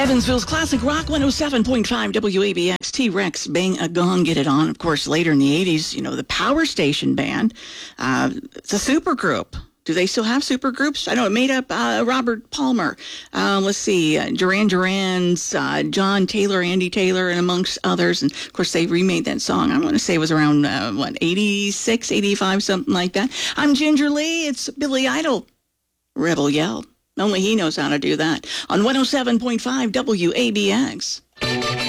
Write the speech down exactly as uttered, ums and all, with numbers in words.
Evansville's classic rock, one oh seven point five W A B X, T-Rex, Bang a Gong, Get It On. Of course, later in the eighties, you know, the Power Station Band. Uh, it's a supergroup. Do they still have supergroups? I know it made up uh, Robert Palmer. Uh, let's see, uh, Duran Duran's, uh, John Taylor, Andy Taylor, and amongst others. And, of course, they remade that song. I want to say it was around, uh, what, eighty-six, eighty-five, something like that. I'm Ginger Lee. It's Billy Idol. Rebel Yell. Only he knows how to do that. On one oh seven point five W A B X.